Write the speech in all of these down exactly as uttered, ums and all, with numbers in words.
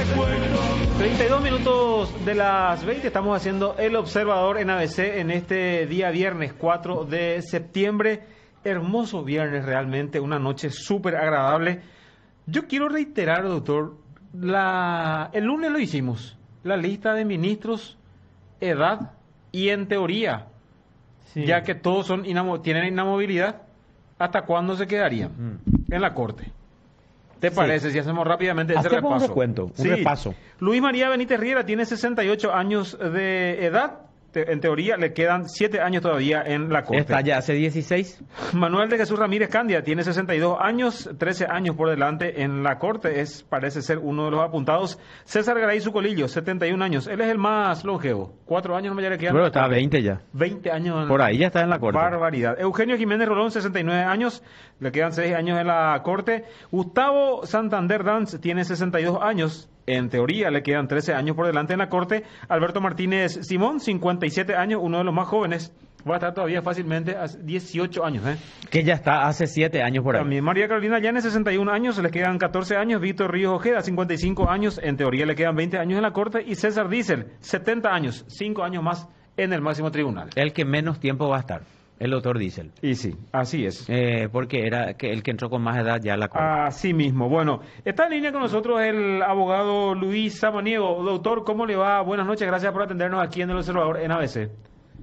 treinta y dos minutos de las veinte, estamos haciendo El Observador en A B C en este día viernes cuatro de septiembre. Hermoso viernes realmente, una noche súper agradable. Yo quiero reiterar, doctor, la, el lunes lo hicimos, la lista de ministros, edad y en teoría, sí. Ya que todos son inamo- tienen inamovilidad, ¿hasta cuándo se quedarían mm. en la Corte? ¿Te parece? Sí. Si hacemos rápidamente ese Hacemos repaso. un recuento, un sí. repaso. Luis María Benítez Riera tiene sesenta y ocho años de edad. Te, en teoría le quedan siete años todavía en la Corte. Está ya hace dieciséis. Manuel de Jesús Ramírez Candia tiene sesenta y dos años, trece años por delante en la Corte. Es, parece ser uno de los apuntados. César Garay Zucolillo, setenta y un años. Él es el más longevo. Cuatro años no me le quedan. Bueno, está a veinte ya. veinte años. En por ahí ya está en la Corte. Barbaridad. Eugenio Jiménez Rolón, sesenta y nueve años. Le quedan seis años en la Corte. Gustavo Santander Danz tiene sesenta y dos años. En teoría le quedan trece años por delante en la Corte. Alberto Martínez Simón, cincuenta y siete años, uno de los más jóvenes. Va a estar todavía fácilmente a dieciocho años. ¿eh? Que ya está hace siete años por ahí. También María Carolina Llanes, sesenta y un años, le quedan catorce años. Víctor Ríos Ojeda, cincuenta y cinco años. En teoría le quedan veinte años en la Corte. Y César Diesel, setenta años, cinco años más en el máximo tribunal. El que menos tiempo va a estar. El doctor Diesel. Y sí, así es. Eh, porque era que el que entró con más edad ya a la Corte. Así mismo. Bueno, está en línea con nosotros el abogado Luis Samaniego. Doctor, ¿cómo le va? Buenas noches, gracias por atendernos aquí en El Observador en A B C.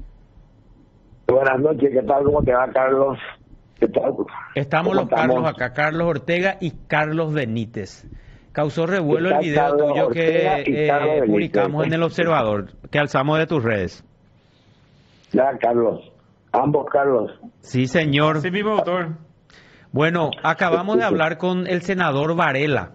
Buenas noches, ¿qué tal? ¿Cómo te va, Carlos? ¿Qué tal? Estamos los estamos? Carlos acá, Carlos Ortega y Carlos Benítez. Causó revuelo el video Carlos tuyo Ortega que eh, publicamos en El Observador, que alzamos de tus redes. Ya, Carlos. Ambos Carlos. Sí, señor. Sí mismo, doctor. Bueno, acabamos de hablar con el senador Varela.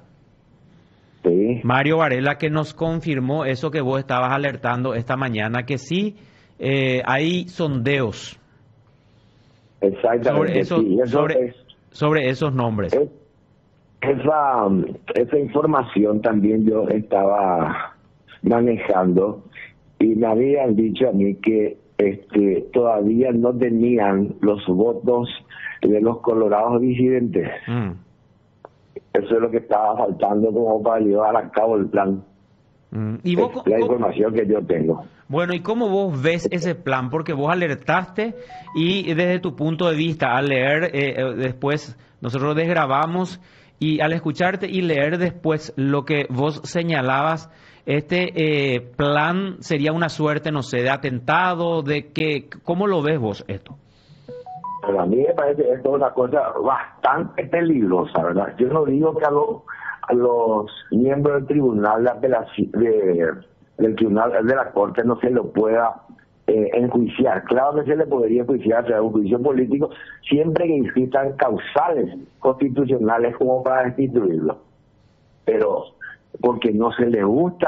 Sí. Mario Varela, que nos confirmó eso que vos estabas alertando esta mañana, que sí eh, hay sondeos. Exactamente. Sobre, eso, sí. Eso sobre, es, sobre esos nombres. Es, esa, esa información también yo estaba manejando y me habían dicho a mí que este todavía no tenían los votos de los colorados disidentes. Mm. Eso es lo que estaba faltando como para llevar a cabo el plan. Mm. ¿Y vos, es la vos, información que yo tengo. Bueno, ¿y cómo vos ves ese plan? Porque vos alertaste y desde tu punto de vista, al leer eh, después, nosotros desgrabamos y al escucharte y leer después lo que vos señalabas, este eh, plan sería una suerte, no sé, de atentado, de que, ¿cómo lo ves vos esto? Pero a mí me parece que esto es una cosa bastante peligrosa, ¿verdad? Yo no digo que a, lo, a los miembros del tribunal de apelación, de, del tribunal de la Corte no se lo pueda eh, enjuiciar. Claro que se le podría enjuiciar a través de un juicio político siempre que existan causales constitucionales como para destituirlo. Pero porque no se le gusta